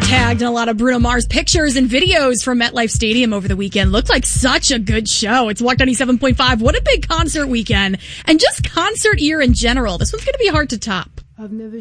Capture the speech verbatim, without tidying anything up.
tagged in a lot of Bruno Mars pictures and videos from MetLife Stadium over the weekend. Looked like such a good show. It's Walk ninety-seven point five. What a big concert weekend. And just concert year in general. This one's going to be hard to top. I've never